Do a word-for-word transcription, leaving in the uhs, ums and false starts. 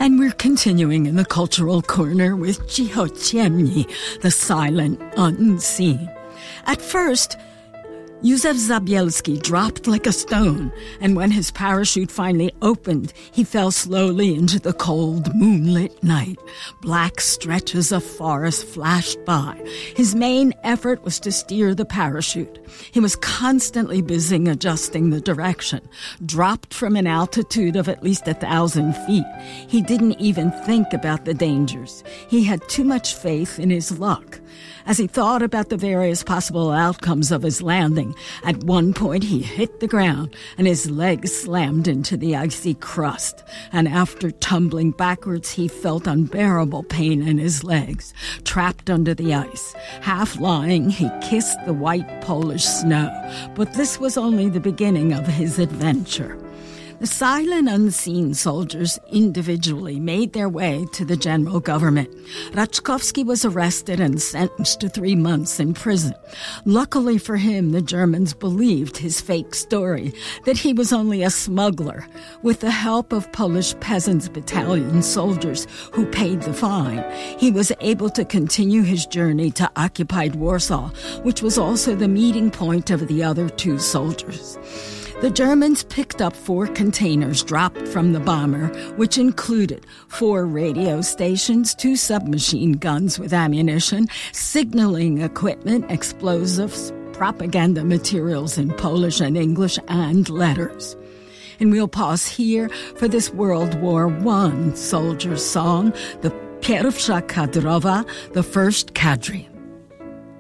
And we're continuing in the cultural corner with Cicho Ciemni, the silent unseen. At first, Józef Zabielski dropped like a stone, and when his parachute finally opened, he fell slowly into the cold, moonlit night. Black stretches of forest flashed by. His main effort was to steer the parachute. He was constantly busy adjusting the direction. Dropped from an altitude of at least a thousand feet, he didn't even think about the dangers. He had too much faith in his luck. As he thought about the various possible outcomes of his landing, at one point he hit the ground and his legs slammed into the icy crust. And after tumbling backwards, he felt unbearable pain in his legs. Trapped under the ice, half lying, he kissed the white Polish snow. But this was only the beginning of his adventure. The silent, unseen soldiers individually made their way to the general government. Raczkowski was arrested and sentenced to three months in prison. Luckily for him, the Germans believed his fake story, that he was only a smuggler. With the help of Polish Peasants' Battalion soldiers who paid the fine, he was able to continue his journey to occupied Warsaw, which was also the meeting point of the other two soldiers. The Germans picked up four containers dropped from the bomber, which included four radio stations, two submachine guns with ammunition, signaling equipment, explosives, propaganda materials in Polish and English, and letters. And we'll pause here for this World War One soldier song, the Pierwsza Kadrowa, the first cadre.